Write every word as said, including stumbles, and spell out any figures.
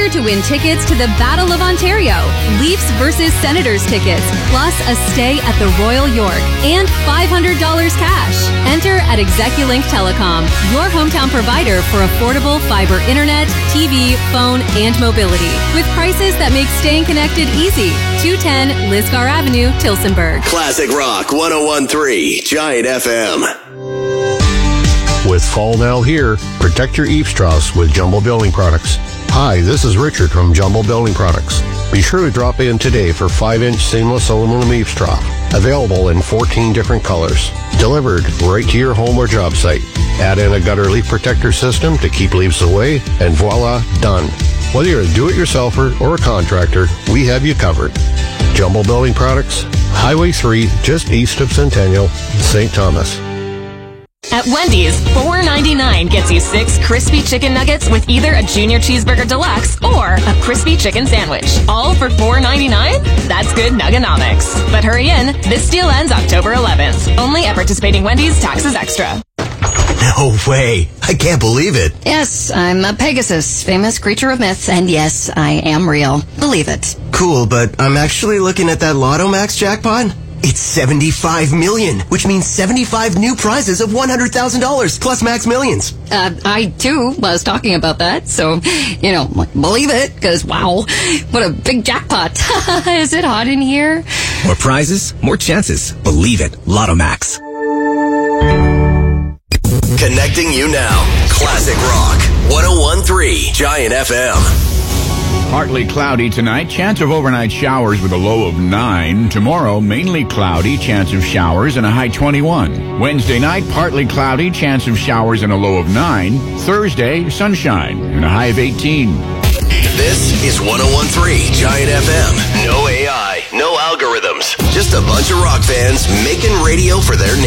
Enter to win tickets to the Battle of Ontario, Leafs versus Senators tickets, plus a stay at the Royal York, and five hundred dollars cash. Enter at Execulink Telecom, your hometown provider for affordable fiber internet, T V, phone, and mobility, with prices that make staying connected easy. two ten Lisgar Avenue, Tillsonburg. Classic Rock one oh one point three, Giant F M. With fall now here, protect your eavesdrops with Jumbo Building Products. Hi, this is Richard from Jumbo Building Products. Be sure to drop in today for five inch seamless aluminum eavesdrop. Available in fourteen different colors. Delivered right to your home or job site. Add in a gutter leak protector system to keep leaves away, and voila, done. Whether you're a do-it-yourselfer or a contractor, we have you covered. Jumbo Building Products, Highway three, just east of Centennial, Saint Thomas. At Wendy's, four ninety-nine gets you six crispy chicken nuggets with either a Junior Cheeseburger Deluxe or a crispy chicken sandwich. All for four ninety-nine? That's good nuggonomics. But hurry in, this deal ends October eleventh. Only at participating Wendy's, taxes extra. No way. I can't believe it. Yes, I'm a Pegasus, famous creature of myth, and yes, I am real. Believe it. Cool, but I'm actually looking at that Lotto Max jackpot. It's seventy-five million, which means seventy-five new prizes of one hundred thousand dollars plus Max Millions. Uh, I, too, was talking about that, so, you know, believe it, because, wow, what a big jackpot. Is it hot in here? More prizes, more chances. Believe it. Lotto Max. Connecting you now. Classic Rock one oh one point three, Giant F M. Partly cloudy tonight, chance of overnight showers with a low of nine. Tomorrow, mainly cloudy, chance of showers and a high twenty-one. Wednesday night, partly cloudy, chance of showers and a low of nine. Thursday, sunshine and a high of eighteen. This is one oh one point three, Giant F M. No A I, no algorithms. Just a bunch of rock fans making radio for their neighbors.